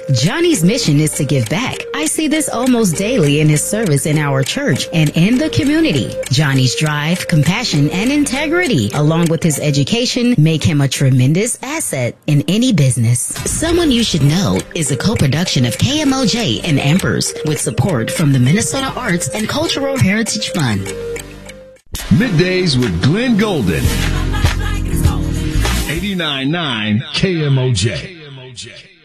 Johnny's mission is to give back. I see this almost daily in his service in our church and in the community. Johnny's drive, compassion, and integrity, along with his education, make him a tremendous asset in any business. Someone You Should Know is a co-production of KMOJ and Ampers with support from the Minnesota Arts and Cultural Heritage Fund. Middays with Glenn Golden. 89.9 KMOJ.